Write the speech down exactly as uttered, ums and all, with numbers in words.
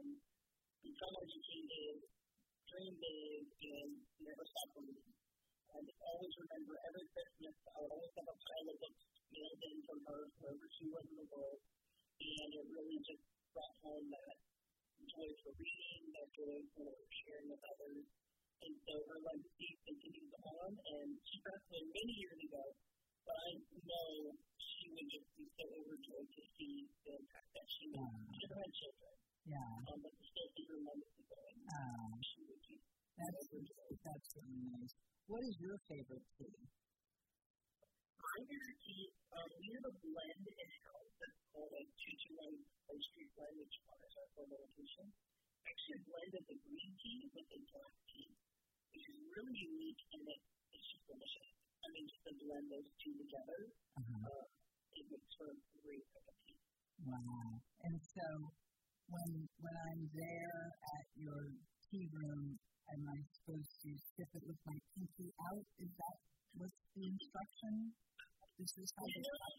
and become educated, dream big, and never stop believing. I just always remember every Christmas, I would always have a pile of books mailed in from her, wherever she was in the world, and it really just brought home that joy for reading, that joy for sharing with others. And so her legacy continues on, and she passed away many years ago, but I know she would just be so overjoyed to see the impact that she made. Uh, she never had children, yeah. um, but to still see her legacy going, uh, she would be that's, overjoyed. That's really nice. What is your favorite tea? My favorite tea, um, we have a blend in house that's called a two two one Oak Street blend, which honors our former location. Actually, a blend of the green tea with the black tea, which is really unique in that it's just delicious. I mean, just to blend those two together, uh-huh. uh, it makes for a great cup of tea. Wow. And so, when when I'm there at your tea room, am I supposed to sip it with my pinky out? Is that what's the instruction? This is how you